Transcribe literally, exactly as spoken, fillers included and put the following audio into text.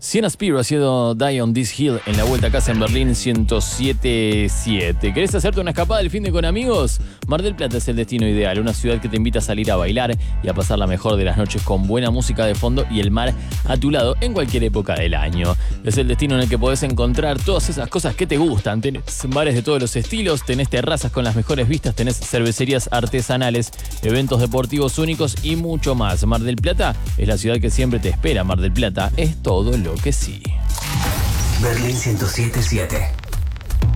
Sienna Spear haciendo Die on This Hill en la vuelta a casa en Berlín ciento siete siete. ¿Querés hacerte una escapada del fin de con amigos? Mar del Plata es el destino ideal, una ciudad que te invita a salir a bailar y a pasar la mejor de las noches con buena música de fondo y el mar a tu lado en cualquier época del año. Es el destino en el que podés encontrar todas esas cosas que te gustan. Tenés bares de todos los estilos, tenés terrazas con las mejores vistas, tenés cervecerías artesanales, eventos deportivos únicos y mucho más. Mar del Plata es la ciudad que siempre te espera. Mar del Plata es todo lo que sí. Berlín ciento siete siete.